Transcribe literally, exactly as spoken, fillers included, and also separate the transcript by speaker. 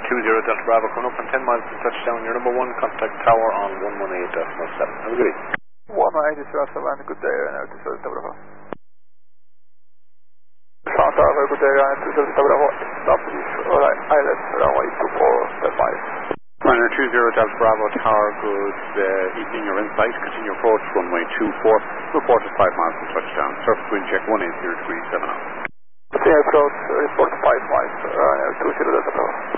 Speaker 1: two zero Delta Bravo, coming up on ten miles from touchdown. Your number one, contact tower on one one eight point seven. Have a good evening.
Speaker 2: one one eight point seven, good day, Ryanair two zero Delta Bravo. Sound tower, good day, Ryanair two zero Delta Bravo. Stop, please. Alright, I left runway two four, ten miles.
Speaker 1: Ryanair two zero Delta Bravo, tower, good uh, evening. You're in sight. Continue approach, runway two four. Report at five miles from touchdown. Surface wind check one eight zero degrees seven knots.
Speaker 2: Continue approach, report five miles, Ryanair two zero Delta Bravo.